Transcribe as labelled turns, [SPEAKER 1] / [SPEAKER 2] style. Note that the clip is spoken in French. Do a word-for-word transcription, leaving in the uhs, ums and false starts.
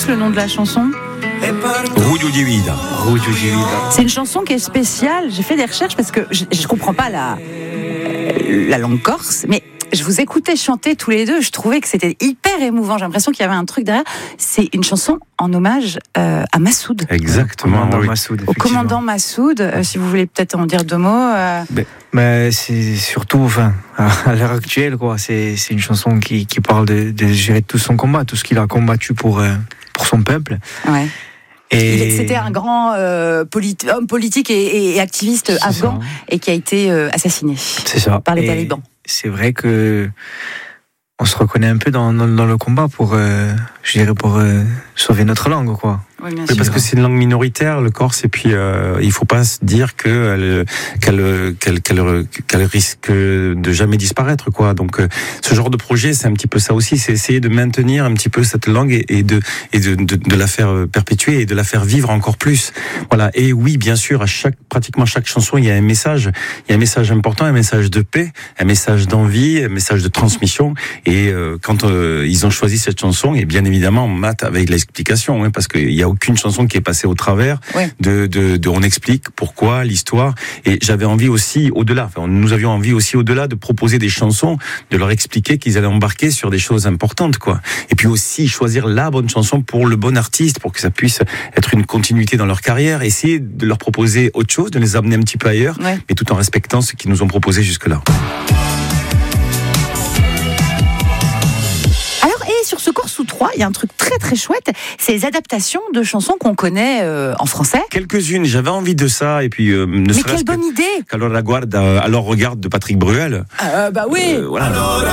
[SPEAKER 1] tous le nom de la chanson?
[SPEAKER 2] Ruggiu di Vida.
[SPEAKER 3] Ruggiu di Vida.
[SPEAKER 1] C'est une chanson qui est spéciale. J'ai fait des recherches parce que je ne comprends pas la, la langue corse, mais je vous écoutais chanter tous les deux. Je trouvais que c'était hyper émouvant. J'ai l'impression qu'il y avait un truc derrière. C'est une chanson en hommage euh, à Massoud.
[SPEAKER 3] Exactement,
[SPEAKER 2] oui.
[SPEAKER 3] Massoud.
[SPEAKER 1] Au commandant Massoud. Euh, si vous voulez peut-être en dire deux mots. Euh...
[SPEAKER 3] Mais, mais c'est surtout, enfin, à l'heure actuelle, quoi. C'est, c'est une chanson qui, qui parle de, de gérer tout son combat, tout ce qu'il a combattu pour, euh, pour son peuple.
[SPEAKER 1] Ouais.
[SPEAKER 3] Et
[SPEAKER 1] c'était un grand euh, politi- homme politique et, et activiste
[SPEAKER 3] c'est
[SPEAKER 1] afghan
[SPEAKER 3] ça.
[SPEAKER 1] Et qui a été euh, assassiné
[SPEAKER 3] C'est ça.
[SPEAKER 1] par les
[SPEAKER 3] et
[SPEAKER 1] talibans.
[SPEAKER 3] C'est vrai que on se reconnaît un peu dans, dans, dans le combat pour, euh, je dirais, pour euh, sauver notre langue, quoi.
[SPEAKER 1] Oui, bien
[SPEAKER 2] Oui,
[SPEAKER 1] sûr.
[SPEAKER 2] parce que c'est une langue minoritaire, le corse, et puis euh, il faut pas se dire que elle, qu'elle, qu'elle, qu'elle, qu'elle risque de jamais disparaître, quoi. Donc, euh, ce genre de projet, c'est un petit peu ça aussi, c'est essayer de maintenir un petit peu cette langue et, et de et de, de, de la faire perpétuer et de la faire vivre encore plus. Voilà. Et oui, bien sûr, à chaque pratiquement chaque chanson, il y a un message, il y a un message important, un message de paix, un message d'envie, un message de transmission. Et euh, quand euh, ils ont choisi cette chanson, et bien évidemment, Matt avec l'explication, hein, parce qu'il y a aucune chanson qui est passée au travers
[SPEAKER 1] ouais.
[SPEAKER 2] de, de, de on explique pourquoi, l'histoire. Et j'avais envie aussi au-delà, enfin, nous avions envie aussi au-delà de proposer des chansons, de leur expliquer qu'ils allaient embarquer sur des choses importantes, quoi. Et puis aussi choisir la bonne chanson pour le bon artiste, pour que ça puisse être une continuité dans leur carrière, essayer de leur proposer autre chose, de les amener un petit peu ailleurs,
[SPEAKER 1] ouais.
[SPEAKER 2] mais tout en respectant ce qu'ils nous ont proposé jusque-là.
[SPEAKER 1] Sur ce Corse sous trois, il y a un truc très très chouette, c'est les adaptations de chansons qu'on connaît euh, en français.
[SPEAKER 2] Quelques-unes, j'avais envie de ça, et puis euh, ne
[SPEAKER 1] Mais
[SPEAKER 2] serait-ce
[SPEAKER 1] quelle bonne
[SPEAKER 2] que,
[SPEAKER 1] idée.
[SPEAKER 2] qu'alors la guarde, alors regarde de Patrick Bruel.
[SPEAKER 1] Euh, bah oui.
[SPEAKER 2] Euh, voilà.